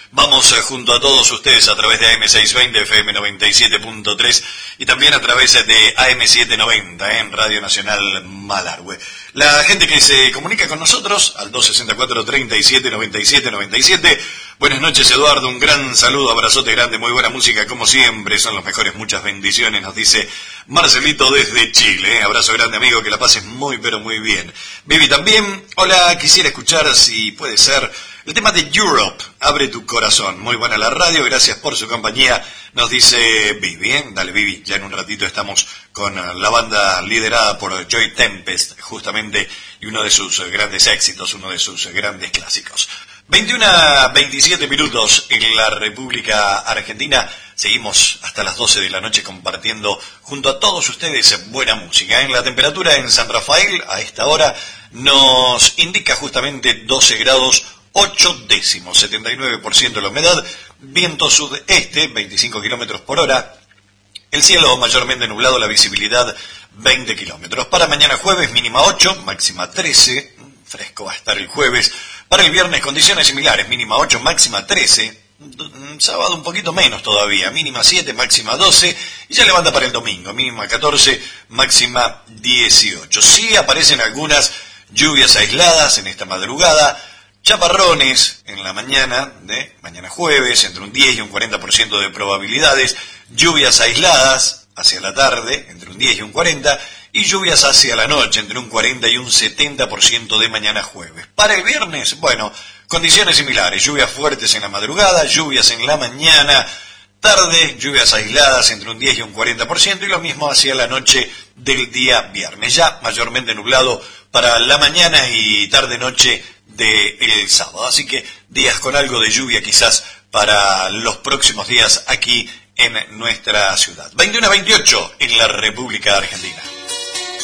Vamos junto a todos ustedes a través de AM620, FM 97.3 y también a través de AM790 en Radio Nacional Malargüe. La gente que se comunica con nosotros al 264 37 97 97. Buenas noches, Eduardo, un gran saludo, abrazote grande, muy buena música como siempre, son los mejores, muchas bendiciones, nos dice Marcelito desde Chile. Abrazo grande, amigo, que la pases muy pero muy bien. Vivi también, hola, quisiera escuchar, si puede ser, el tema de Europe, Abre tu corazón. Muy buena la radio, gracias por su compañía, nos dice Vivi, ¿eh? Dale, Vivi, ya en un ratito estamos con la banda liderada por Joy Tempest, justamente, y uno de sus grandes éxitos, uno de sus grandes clásicos. 21:27 minutos en la República Argentina. Seguimos hasta las 12 de la noche compartiendo junto a todos ustedes buena música. En la temperatura en San Rafael a esta hora nos indica justamente 12 grados 8 décimos, 79% la humedad, viento sudeste, 25 kilómetros por hora, el cielo mayormente nublado, la visibilidad 20 kilómetros. Para mañana jueves mínima 8, máxima 13, fresco va a estar el jueves. Para el viernes condiciones similares, mínima 8, máxima 13, sábado un poquito menos todavía, mínima 7, máxima 12, y ya levanta para el domingo, mínima 14, máxima 18. Sí aparecen algunas lluvias aisladas en esta madrugada, chaparrones en la mañana, mañana jueves, entre un 10 y un 40% de probabilidades, lluvias aisladas hacia la tarde, entre un 10 y un 40%, y lluvias hacia la noche, entre un 40 y un 70% de mañana jueves. Para el viernes, bueno, condiciones similares, lluvias fuertes en la madrugada, lluvias en la mañana, tarde, lluvias aisladas entre un 10 y un 40%, y lo mismo hacia la noche del día viernes, ya mayormente nublado para la mañana y tarde-noche del sábado. Así que días con algo de lluvia quizás para los próximos días aquí en nuestra ciudad. 21:28 en la República Argentina.